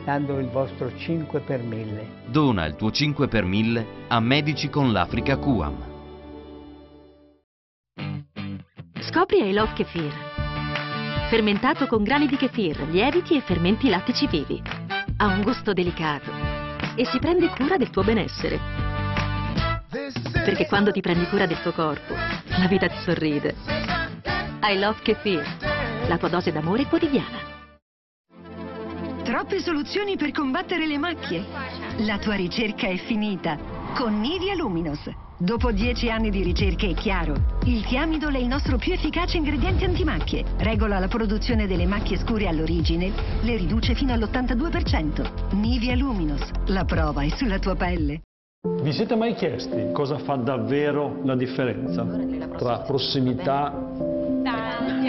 dando il vostro 5 per 1000. Dona il tuo 5 per 1000 a Medici con l'Africa QAM. Scopri I Love Kefir. Fermentato con grani di kefir, lieviti e fermenti lattici vivi. Ha un gusto delicato e si prende cura del tuo benessere. Perché quando ti prendi cura del tuo corpo, la vita ti sorride. I Love Kefir, la tua dose d'amore quotidiana. Troppe soluzioni per combattere le macchie? La tua ricerca è finita con Nivea Luminous. Dopo 10 anni di ricerche è chiaro, il Thiamidol è il nostro più efficace ingrediente antimacchie. Regola la produzione delle macchie scure all'origine, le riduce fino all'82%. Nivea Luminous, la prova è sulla tua pelle. Vi siete mai chiesti cosa fa davvero la differenza tra prossimità